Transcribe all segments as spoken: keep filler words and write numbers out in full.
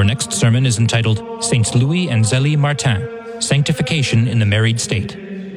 Our next sermon is entitled Saints Louis and Zélie Martin, Sanctification in the Married State.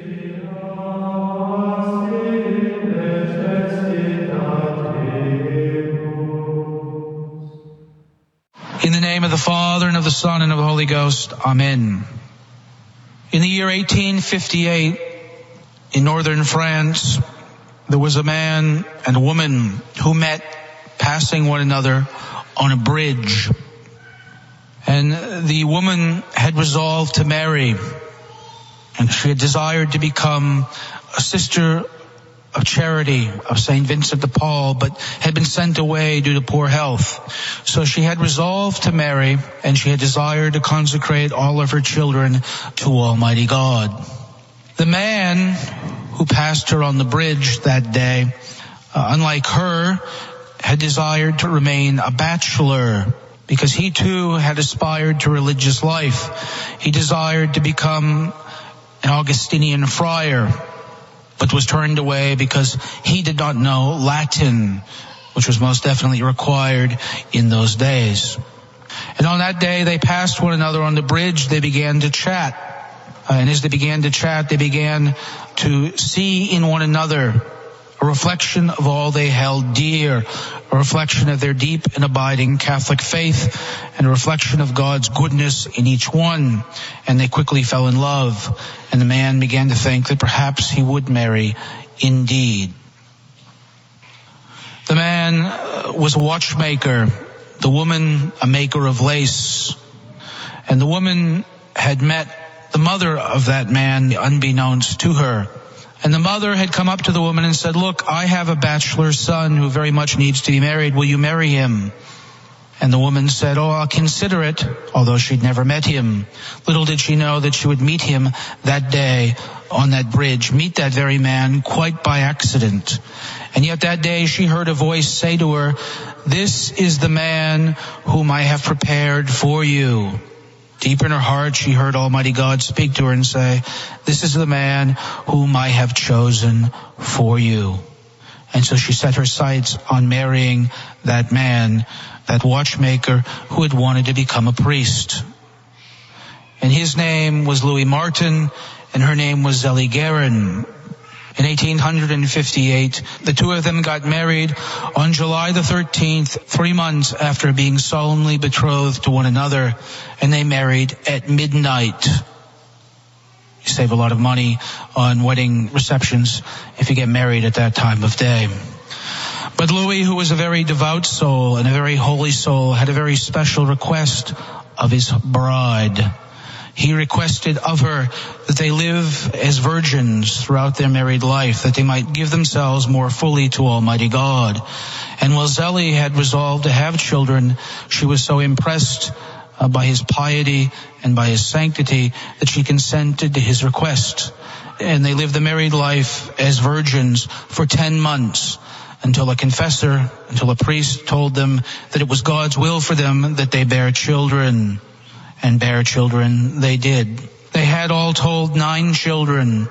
In the name of the Father, and of the Son, and of the Holy Ghost. Amen. In the year eighteen fifty-eight, in northern France, there was a man and a woman who met passing one another on a bridge. And the woman had resolved to marry, and she had desired to become a sister of charity of Saint Vincent de Paul, but had been sent away due to poor health. So she had resolved to marry, and she had desired to consecrate all of her children to Almighty God. The man who passed her on the bridge that day, uh, unlike her, had desired to remain a bachelor, because he too had aspired to religious life. He desired to become an Augustinian friar, but was turned away because he did not know Latin, which was most definitely required in those days. And on that day, they passed one another on the bridge. They began to chat. Uh, and as they began to chat, they began to see in one another a reflection of all they held dear, a reflection of their deep and abiding Catholic faith, and a reflection of God's goodness in each one. And they quickly fell in love, and the man began to think that perhaps he would marry indeed. The man was a watchmaker, the woman a maker of lace, and the woman had met the mother of that man unbeknownst to her. And the mother had come up to the woman and said, "Look, I have a bachelor son who very much needs to be married. Will you marry him?" And the woman said, "Oh, I'll consider it," although she'd never met him. Little did she know that she would meet him that day on that bridge, meet that very man quite by accident. And yet that day she heard a voice say to her, "This is the man whom I have prepared for you." Deep in her heart, she heard Almighty God speak to her and say, "This is the man whom I have chosen for you." And so she set her sights on marrying that man, that watchmaker who had wanted to become a priest. And his name was Louis Martin, and her name was Zélie Guérin. In eighteen fifty-eight, the two of them got married on July the thirteenth, three months after being solemnly betrothed to one another, and they married at midnight. You save a lot of money on wedding receptions if you get married at that time of day. But Louis, who was a very devout soul and a very holy soul, had a very special request of his bride. He requested of her that they live as virgins throughout their married life, that they might give themselves more fully to Almighty God. And while Zélie had resolved to have children, she was so impressed uh, by his piety and by his sanctity that she consented to his request. And they lived the married life as virgins for ten months, until a confessor, until a priest told them that it was God's will for them that they bear children. And bear children they did. They had all told nine children,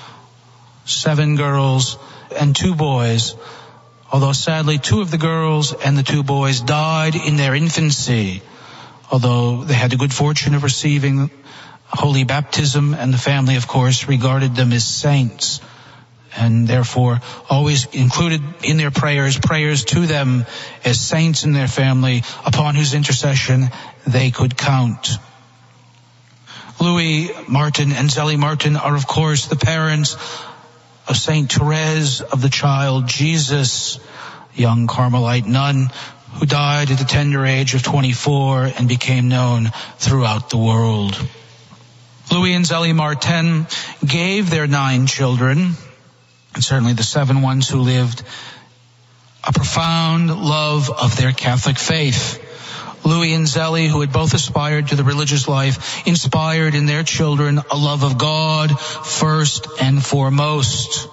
seven girls and two boys, although sadly two of the girls and the two boys died in their infancy, although they had the good fortune of receiving holy baptism, and the family, of course, regarded them as saints, and therefore always included in their prayers, prayers to them as saints in their family, upon whose intercession they could count. Louis Martin and Zélie Martin are, of course, the parents of Saint Therese of the Child Jesus, a young Carmelite nun who died at the tender age of twenty-four and became known throughout the world. Louis and Zélie Martin gave their nine children, and certainly the seven ones who lived, a profound love of their Catholic faith. Louis and Zélie, who had both aspired to the religious life, inspired in their children a love of God first and foremost.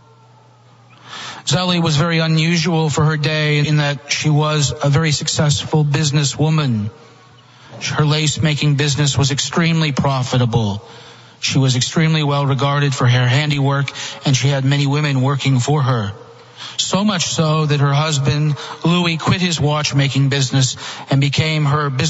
Zélie was very unusual for her day in that she was a very successful businesswoman. Her lace-making business was extremely profitable. She was extremely well regarded for her handiwork, and she had many women working for her. So much so that her husband, Louis, quit his watchmaking business and became her business